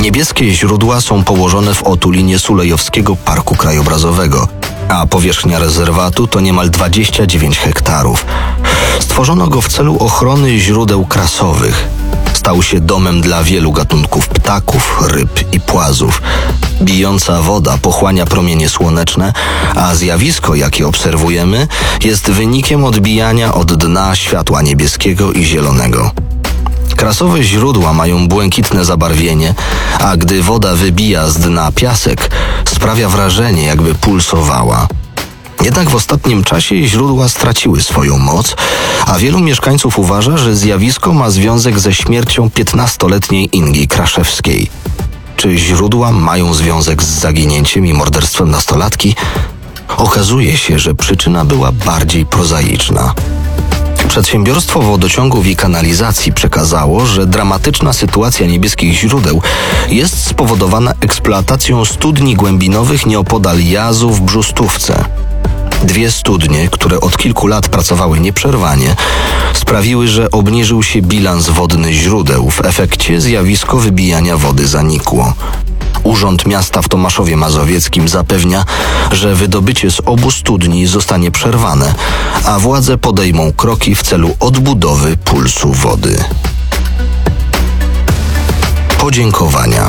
Niebieskie źródła są położone w otulinie Sulejowskiego Parku Krajobrazowego, a powierzchnia rezerwatu to niemal 29 hektarów. Stworzono go w celu ochrony źródeł krasowych. Stał się domem dla wielu gatunków ptaków, ryb i płazów. Bijąca woda pochłania promienie słoneczne, a zjawisko, jakie obserwujemy, jest wynikiem odbijania od dna światła niebieskiego i zielonego. Krasowe źródła mają błękitne zabarwienie, a gdy woda wybija z dna piasek, sprawia wrażenie, jakby pulsowała. Jednak w ostatnim czasie źródła straciły swoją moc, a wielu mieszkańców uważa, że zjawisko ma związek ze śmiercią 15-letniej Ingi Kraszewskiej. Czy źródła mają związek z zaginięciem i morderstwem nastolatki? Okazuje się, że przyczyna była bardziej prozaiczna. Przedsiębiorstwo Wodociągów i Kanalizacji przekazało, że dramatyczna sytuacja niebieskich źródeł jest spowodowana eksploatacją studni głębinowych nieopodal Jazu w Brzustówce. 2 studnie, które od kilku lat pracowały nieprzerwanie, sprawiły, że obniżył się bilans wodny źródeł. W efekcie zjawisko wybijania wody zanikło. Urząd Miasta w Tomaszowie Mazowieckim zapewnia, że wydobycie z obu studni zostanie przerwane, a władze podejmą kroki w celu odbudowy pulsu wody. Podziękowania.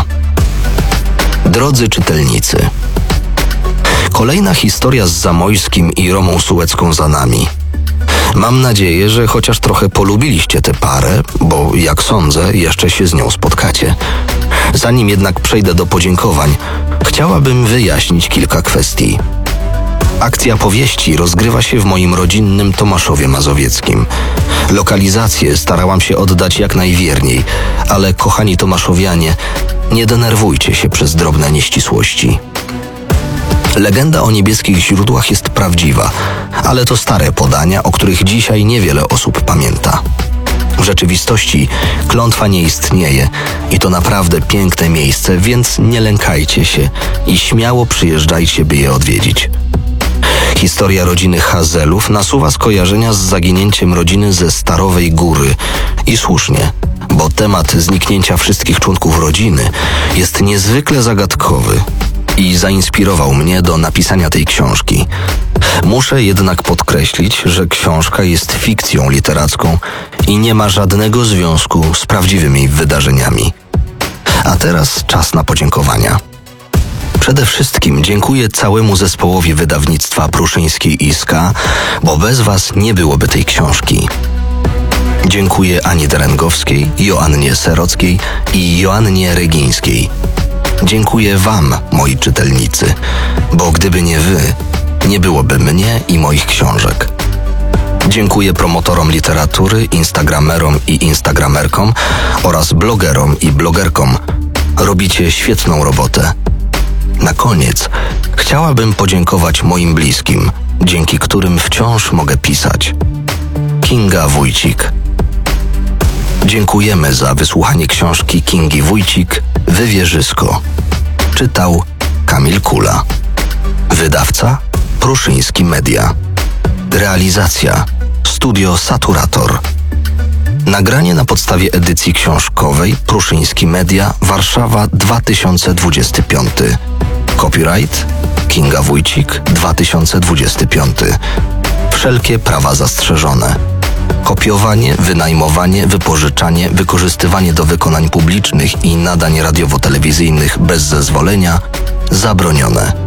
Drodzy czytelnicy, kolejna historia z Zamojskim i Romą Sułecką za nami. Mam nadzieję, że chociaż trochę polubiliście tę parę, bo jak sądzę, jeszcze się z nią spotkacie. Zanim jednak przejdę do podziękowań, chciałabym wyjaśnić kilka kwestii. Akcja powieści rozgrywa się w moim rodzinnym Tomaszowie Mazowieckim. Lokalizację starałam się oddać jak najwierniej, ale kochani tomaszowianie, nie denerwujcie się przez drobne nieścisłości. Legenda o niebieskich źródłach jest prawdziwa, ale to stare podania, o których dzisiaj niewiele osób pamięta. W rzeczywistości klątwa nie istnieje i to naprawdę piękne miejsce, więc nie lękajcie się i śmiało przyjeżdżajcie, by je odwiedzić. Historia rodziny Hazelów nasuwa skojarzenia z zaginięciem rodziny ze Starowej Góry i słusznie, bo temat zniknięcia wszystkich członków rodziny jest niezwykle zagadkowy i zainspirował mnie do napisania tej książki. Muszę jednak podkreślić, że książka jest fikcją literacką i nie ma żadnego związku z prawdziwymi wydarzeniami. A teraz czas na podziękowania. Przede wszystkim dziękuję całemu zespołowi wydawnictwa Pruszyńskiej Iska, bo bez was nie byłoby tej książki. Dziękuję Ani Derengowskiej, Joannie Serockiej i Joannie Regińskiej. Dziękuję wam, moi czytelnicy, bo gdyby nie wy, nie byłoby mnie i moich książek. Dziękuję promotorom literatury, instagramerom i instagramerkom oraz blogerom i blogerkom. Robicie świetną robotę. Na koniec chciałabym podziękować moim bliskim, dzięki którym wciąż mogę pisać. Kinga Wójcik. Dziękujemy za wysłuchanie książki Kingi Wójcik Wywierzysko. Czytał Kamil Kula. Wydawca Pruszyński Media. Realizacja Studio Saturator. Nagranie na podstawie edycji książkowej Pruszyński Media, Warszawa 2025. Copyright Kinga Wójcik 2025. Wszelkie prawa zastrzeżone. Kopiowanie, wynajmowanie, wypożyczanie, wykorzystywanie do wykonań publicznych i nadań radiowo-telewizyjnych bez zezwolenia zabronione.